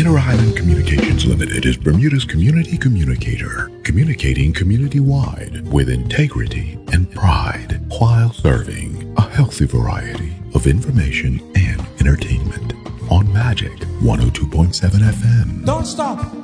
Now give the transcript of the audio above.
Treasure Island Communications Limited is Bermuda's community communicator, communicating community-wide with integrity and pride while serving a healthy variety of information and entertainment on Magic 102.7 FM. Don't stop.